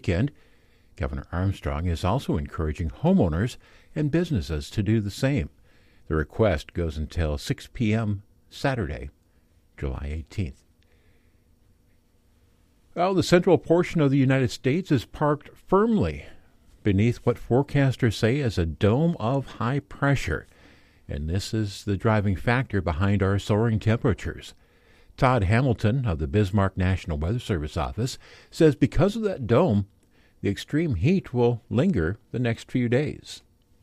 weekend. Governor Armstrong is also encouraging homeowners and businesses to do the same. The request goes until 6 p.m. Saturday, July 18th. Well, the central portion of the United States is parked firmly beneath what forecasters say is a dome of high pressure, and this is the driving factor behind our soaring temperatures. Todd Hamilton of the Bismarck National Weather Service office says because of that dome, the extreme heat will linger the next few days.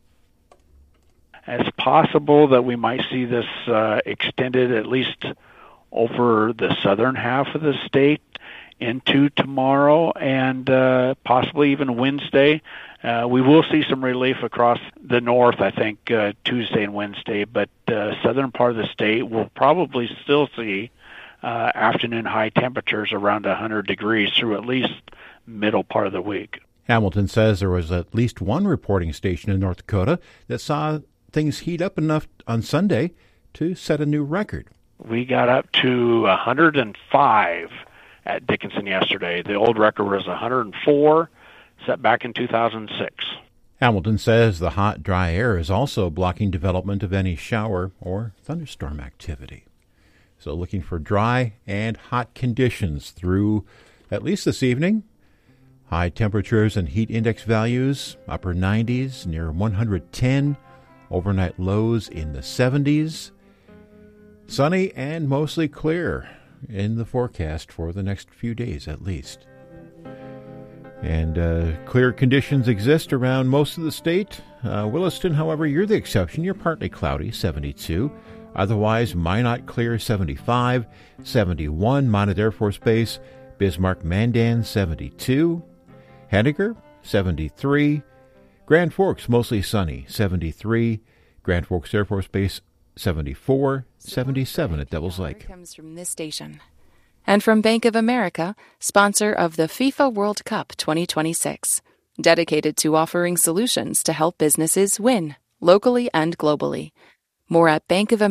It's possible that we might see this extended at least over the southern half of the state into tomorrow and possibly even Wednesday. We will see some relief across the north, I think, Tuesday and Wednesday, but southern part of the state will probably still see afternoon high temperatures around 100 degrees through at least middle part of the week. Hamilton says there was at least one reporting station in North Dakota that saw things heat up enough on Sunday to set a new record. We got up to 105 at Dickinson yesterday. The old record was 104, set back in 2006. Hamilton says the hot, dry air is also blocking development of any shower or thunderstorm activity. So looking for dry and hot conditions through at least this evening. High temperatures and heat index values, upper 90s, near 110. Overnight lows in the 70s. Sunny and mostly clear in the forecast for the next few days at least. And clear conditions exist around most of the state. Williston, however, you're the exception. You're partly cloudy, 72. Otherwise, Minot clear, 75. 71, Minot Air Force Base. Bismarck Mandan, 72. Henniker, 73. Grand Forks, mostly sunny, 73. Grand Forks Air Force Base, 74. 77 at Devil's Lake. Comes from this station. And from Bank of America, sponsor of the FIFA World Cup 2026, dedicated to offering solutions to help businesses win, locally and globally. More at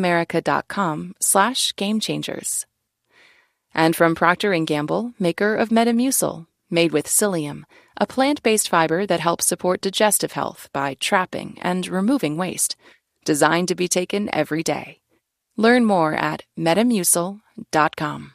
bankofamerica.com/gamechangers. And from Procter & Gamble, maker of Metamucil, made with psyllium, a plant-based fiber that helps support digestive health by trapping and removing waste, designed to be taken every day. Learn more at metamucil.com.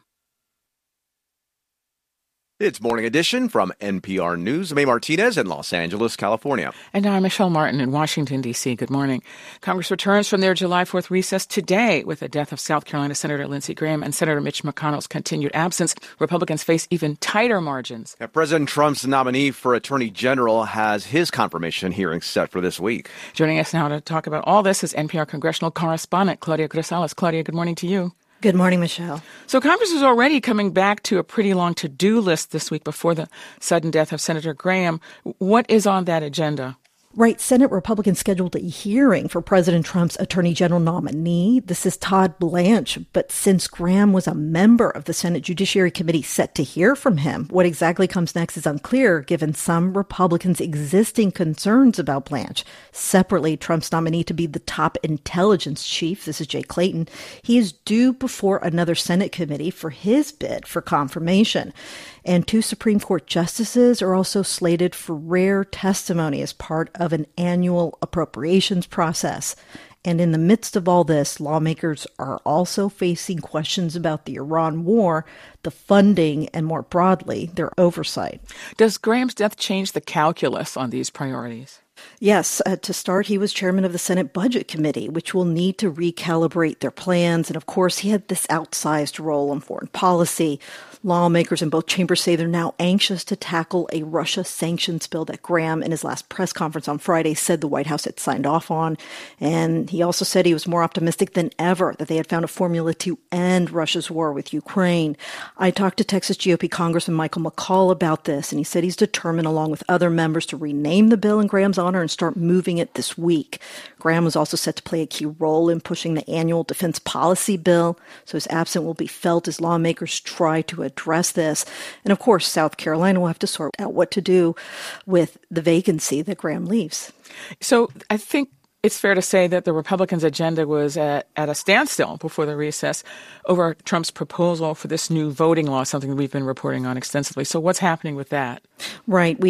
It's Morning Edition from NPR News. May Martinez in Los Angeles, California. And I'm Michelle Martin in Washington, D.C. Good morning. Congress returns from their July 4th recess today with the death of South Carolina Senator Lindsey Graham and Senator Mitch McConnell's continued absence. Republicans face even tighter margins. Now, President Trump's nominee for Attorney General has his confirmation hearing set for this week. Joining us now to talk about all this is NPR congressional correspondent Claudia Grisales. Claudia, good morning to you. Good morning, Michelle. So Congress is already coming back to a pretty long to-do list this week before the sudden death of Senator Graham. What is on that agenda? Right. Senate Republicans scheduled a hearing for President Trump's Attorney General nominee. This is Todd Blanche. But since Graham was a member of the Senate Judiciary Committee set to hear from him, what exactly comes next is unclear, given some Republicans' existing concerns about Blanche. Separately, Trump's nominee to be the top intelligence chief, this is Jay Clayton, he is due before another Senate committee for his bid for confirmation. And 2 Supreme Court justices are also slated for rare testimony as part of an annual appropriations process. And in the midst of all this, lawmakers are also facing questions about the Iran war, the funding, and more broadly, their oversight. Does Graham's death change the calculus on these priorities? Yes. To start, he was chairman of the Senate Budget Committee, which will need to recalibrate their plans. And of course, he had this outsized role in foreign policy. Lawmakers in both chambers say they're now anxious to tackle a Russia sanctions bill that Graham, in his last press conference on Friday, said the White House had signed off on. And he also said he was more optimistic than ever that they had found a formula to end Russia's war with Ukraine. I talked to Texas GOP Congressman Michael McCall about this, and he said he's determined, along with other members, to rename the bill in Graham's honor and start moving it this week. Graham was also set to play a key role in pushing the annual defense policy bill, so his absence will be felt as lawmakers try to address this. And of course, South Carolina will have to sort out what to do with the vacancy that Graham leaves. So I think it's fair to say that the Republicans' agenda was at a standstill before the recess over Trump's proposal for this new voting law, something that we've been reporting on extensively. So what's happening with that? Right.